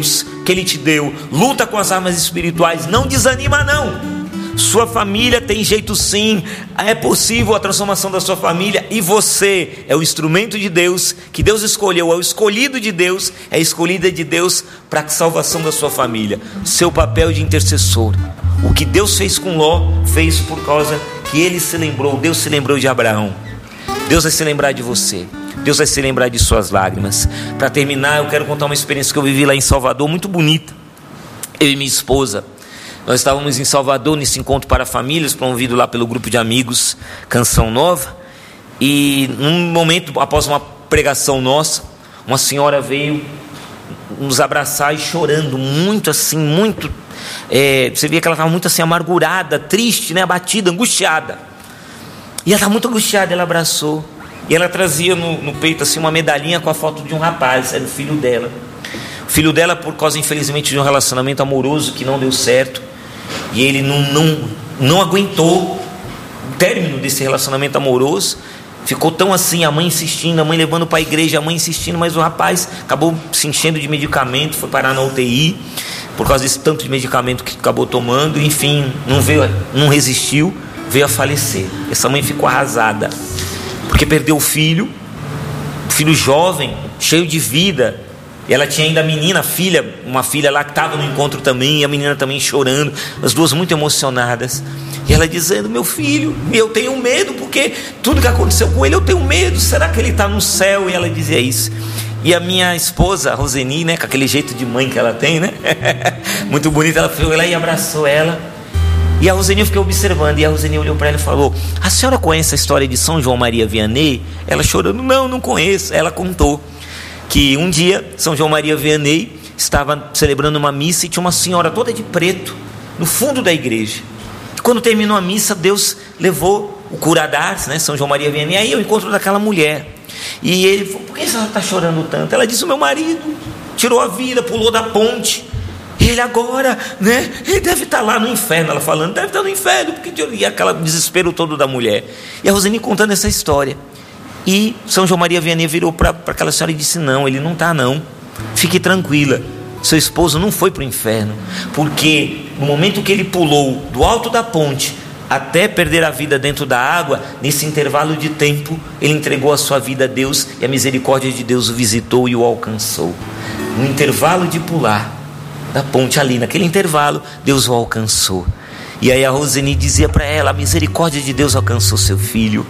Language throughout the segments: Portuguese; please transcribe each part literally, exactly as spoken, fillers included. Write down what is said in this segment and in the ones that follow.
Deus que Ele te deu, luta com as armas espirituais, não desanima não. Sua família tem jeito sim, é possível a transformação da sua família, e você é o instrumento de Deus, que Deus escolheu, é o escolhido de Deus, é a escolhida de Deus para a salvação da sua família. Seu papel de intercessor, o que Deus fez com Ló, fez por causa que ele se lembrou, Deus se lembrou de Abraão. Deus vai se lembrar de você, Deus vai se lembrar de suas lágrimas. Para terminar, eu quero contar uma experiência que eu vivi lá em Salvador, muito bonita. Eu e minha esposa, nós estávamos em Salvador nesse encontro para famílias, promovido lá pelo grupo de amigos Canção Nova. E num momento, após uma pregação nossa, uma senhora veio nos abraçar e chorando, muito assim, muito, é, você via que ela estava muito assim amargurada, triste, né, abatida, angustiada. E ela estava muito angustiada, ela abraçou. E ela trazia no, no peito assim uma medalhinha com a foto de um rapaz, era o filho dela. O filho dela, por causa infelizmente de um relacionamento amoroso que não deu certo, e ele não, não, não aguentou o término desse relacionamento amoroso, ficou tão assim, a mãe insistindo, a mãe levando para a igreja, a mãe insistindo, mas o rapaz acabou se enchendo de medicamento, foi parar na U T I, por causa desse tanto de medicamento que acabou tomando, enfim, não, veio, não resistiu, veio a falecer. Essa mãe ficou arrasada, porque perdeu o filho, filho jovem, cheio de vida. E ela tinha ainda a menina, a filha, uma filha lá que estava no encontro também, e a menina também chorando, as duas muito emocionadas. E ela dizendo: meu filho, eu tenho medo, porque tudo que aconteceu com ele eu tenho medo, será que ele está no céu? E ela dizia isso. E a minha esposa, a Roseni, né, com aquele jeito de mãe que ela tem, né, muito bonita, ela foi lá e abraçou ela. E a Roseni, eu fiquei observando, e a Roseni olhou para ela e falou: a senhora conhece a história de São João Maria Vianney? Ela chorando: não, não conheço. Ela contou que um dia São João Maria Vianney estava celebrando uma missa e tinha uma senhora toda de preto no fundo da igreja. E quando terminou a missa, Deus levou o cura d'Ars, né, São João Maria Vianney, aí eu encontro daquela mulher. E ele falou: por que você está chorando tanto? Ela disse: o meu marido tirou a vida, pulou da ponte. Ele agora, né, ele deve estar lá no inferno. Ela falando: deve estar no inferno, porque e aquele desespero todo da mulher. E a Roseni contando essa história. E São João Maria Vianney virou para aquela senhora e disse: não, ele não está não, fique tranquila, seu esposo não foi para o inferno, porque no momento que ele pulou do alto da ponte até perder a vida dentro da água, nesse intervalo de tempo ele entregou a sua vida a Deus, e a misericórdia de Deus o visitou e o alcançou. No intervalo de pular da ponte ali, naquele intervalo, Deus o alcançou. E aí a Roseni dizia para ela: a misericórdia de Deus alcançou seu filho,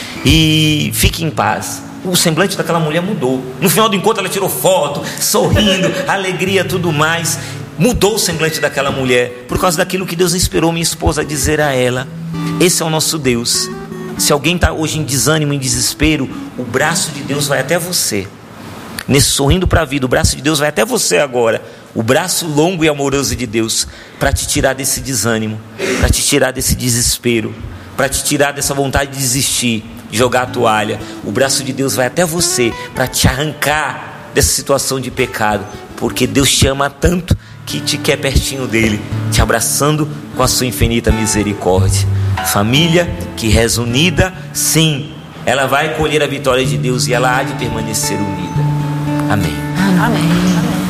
e fique em paz. O semblante daquela mulher mudou. No final do encontro ela tirou foto, sorrindo, alegria, tudo mais. Mudou o semblante daquela mulher, por causa daquilo que Deus inspirou minha esposa a dizer a ela. Esse é o nosso Deus. Se alguém está hoje em desânimo, em desespero, o braço de Deus vai até você. Nesse sorrindo para a vida, o braço de Deus vai até você agora. O braço longo e amoroso de Deus, para te tirar desse desânimo, para te tirar desse desespero, para te tirar dessa vontade de desistir, de jogar a toalha. O braço de Deus vai até você para te arrancar dessa situação de pecado, porque Deus te ama tanto que te quer pertinho dele, te abraçando com a sua infinita misericórdia. Família que reza unida, sim, ela vai colher a vitória de Deus, e ela há de permanecer unida. Amém. Amém. Amém.